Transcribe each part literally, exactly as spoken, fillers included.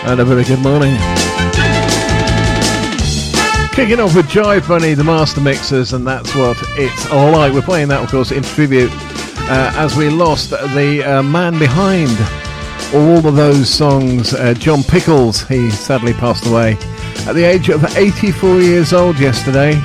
And a very good morning. Kicking off with Jive Bunny, the Master Mixers, and that's what it's all like. We're playing that, of course, in tribute uh, as we lost the uh, man behind all of those songs, uh, John Pickles. He sadly passed away at the age of eighty-four years old yesterday.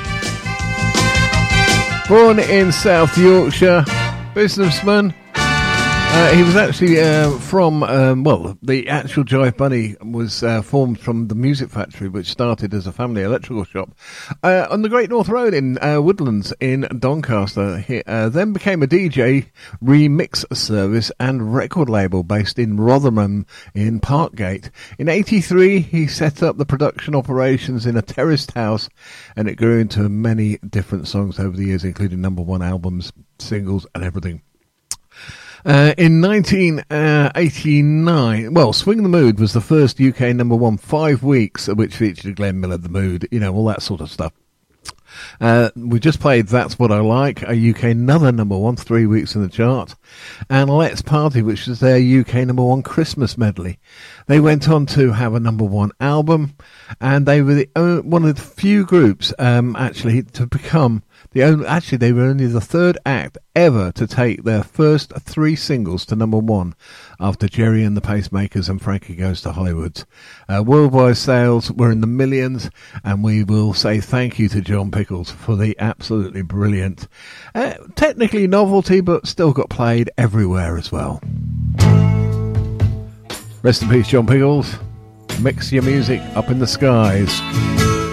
Born in South Yorkshire, businessman. Uh, he was actually uh, from, um, well, the actual Jive Bunny was uh, formed from the Music Factory, which started as a family electrical shop uh, on the Great North Road in uh, Woodlands in Doncaster. He uh, then became a D J, remix service and record label based in Rotherham in Parkgate. In eighty-three, he set up the production operations in a terraced house, and it grew into many different songs over the years, including number one albums, singles and everything. Uh, in nineteen eighty-nine, well, Swing the Mood was the first U K number one, five weeks, which featured Glenn Miller, The Mood, you know, all that sort of stuff. Uh, we just played That's What I Like, a U K another number one, three weeks in the chart, and Let's Party, which was their U K number one Christmas medley. They went on to have a number one album, and they were the, uh, one of the few groups, um, actually, to become the only, actually, they were only the third act ever to take their first three singles to number one after Jerry and the Pacemakers and Frankie Goes to Hollywood. Uh, worldwide sales were in the millions, and we will say thank you to John Pickles for the absolutely brilliant, uh, technically novelty, but still got played everywhere as well. Rest in peace, John Pickles. Mix your music up in the skies.